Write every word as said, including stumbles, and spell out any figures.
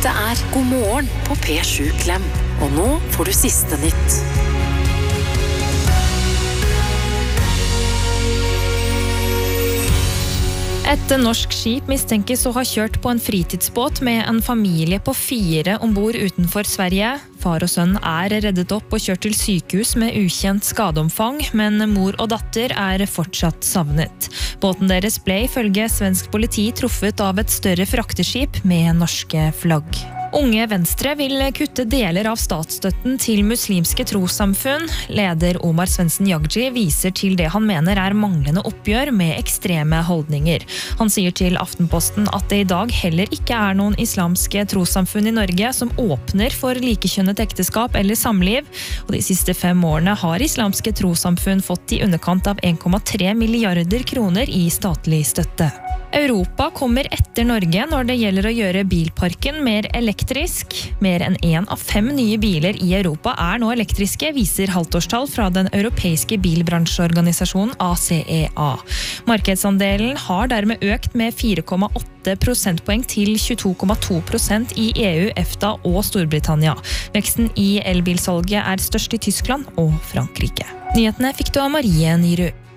Dette er God morgen på P sju Klem. Og nå får du siste nytt. Et norsk skip mistenkes å ha kjørt på en fritidsbåt med en familie på fire ombord utenfor Sverige. Far og sønn er reddet opp og kjørt til sykehus med ukjent skadeomfang, men mor og datter er fortsatt savnet. Båten deres ble ifølge svensk politi truffet av et større frakteskip med norske flagg. Unge Venstre vil kutte deler av statsstøtten til muslimske trossamfunn. Leder Omar Svendsen Jagji viser til det han mener er manglende oppgjør med ekstreme holdninger. Han sier til Aftenposten at det i dag heller ikke er noen islamske trossamfunn i Norge som åpner for likekjønnet ekteskap eller samliv. Og de siste fem årene har islamske trossamfunn fått i underkant av en komma tre milliarder kroner i statlig støtte. Europa kommer etter Norge når det gjelder å gjøre bilparken mer elektrisk. Mer enn en av fem nye biler i Europa er nå elektriske, viser halvtårstall fra den europeiske bilbransjeorganisasjonen A C E A. Markedsandelen har dermed økt med fire komma åtte prosentpoeng til tjueto komma to prosent i E U, EFTA og Storbritannia. Veksten i elbilsalget er størst i Tyskland og Frankrike. Nyhetene fikk du av Marie Nyrud.